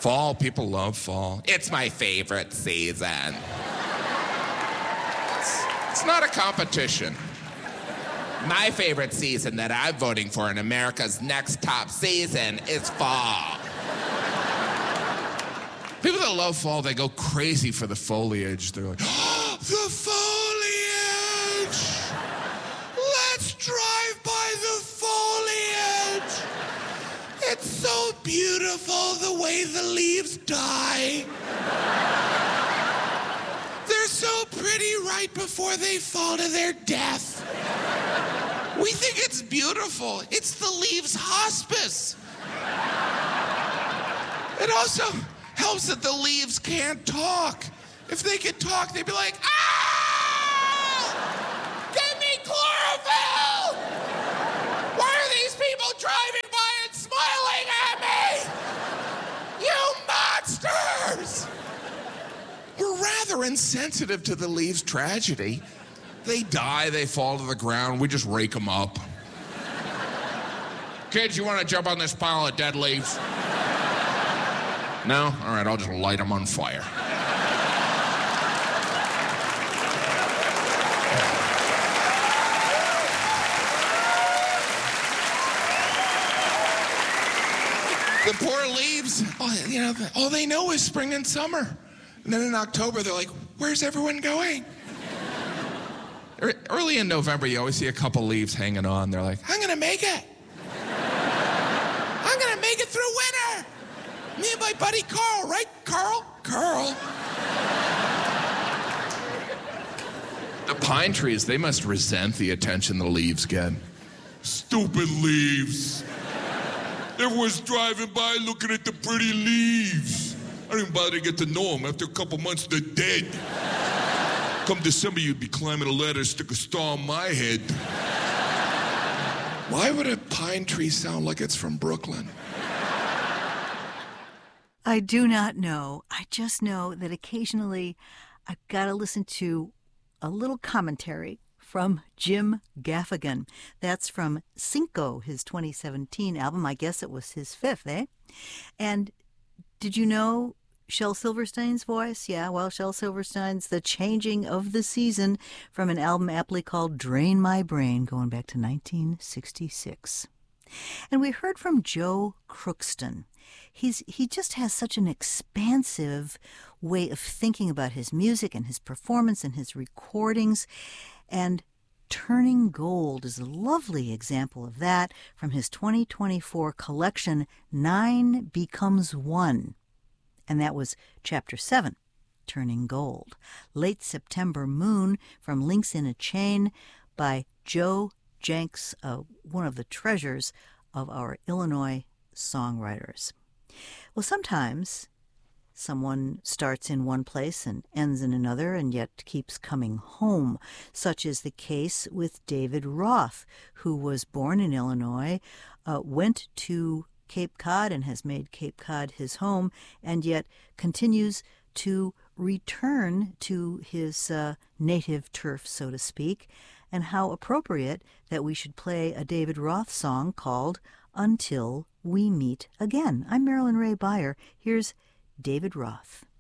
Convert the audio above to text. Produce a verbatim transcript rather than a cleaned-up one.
Fall, people love fall. It's my favorite season. It's, it's not a competition. My favorite season that I'm voting for in America's next top season is fall. People that love fall, they go crazy for the foliage. They're like, oh, the foliage! Let's drive by the foliage! It's so beautiful the way the leaves die. They're so pretty right before they fall to their death. We think it's beautiful. It's the leaves' hospice. It also helps that the leaves can't talk. If they could talk, they'd be like, ah! Give me chlorophyll! Why are these people driving by and smiling at me? You monsters! We're rather insensitive to the leaves' tragedy. They die, they fall to the ground, we just rake them up. Kids, you want to jump on this pile of dead leaves? No? All right, I'll just light them on fire. The poor leaves, oh, you know, all they know is spring and summer. And then in October, they're like, where's everyone going? Early in November, you always see a couple leaves hanging on. They're like, I'm gonna make it. I'm gonna make it through winter. Me and my buddy Carl, right, Carl? Carl. The pine trees, they must resent the attention the leaves get. Stupid leaves. Everyone's driving by looking at the pretty leaves. I didn't bother to get to know them. After a couple months, they're dead. Come December, you'd be climbing a ladder, stick a star on my head. Why would a pine tree sound like it's from Brooklyn? I do not know. I just know that occasionally I've got to listen to a little commentary from Jim Gaffigan. That's from Cinco, his twenty seventeen album. I guess it was his fifth, eh? And did you know Shel Silverstein's voice? Yeah, well, Shel Silverstein's The Changing of the Season from an album aptly called Drain My Brain, going back to nineteen sixty-six. And we heard from Joe Crookston. He's he just has such an expansive way of thinking about his music and his performance and his recordings. And Turning Gold is a lovely example of that from his twenty twenty-four collection, Nine Becomes One. And that was Chapter seven, Turning Gold. Late September Moon from Links in a Chain by Joe Jenks, uh, one of the treasures of our Illinois songwriters. Well, sometimes someone starts in one place and ends in another and yet keeps coming home. Such is the case with David Roth, who was born in Illinois, uh, went to Cape Cod and has made Cape Cod his home, and yet continues to return to his uh, native turf, so to speak, and how appropriate that we should play a David Roth song called Until We Meet Again. I'm Marilyn Ray Beyer. Here's David Roth.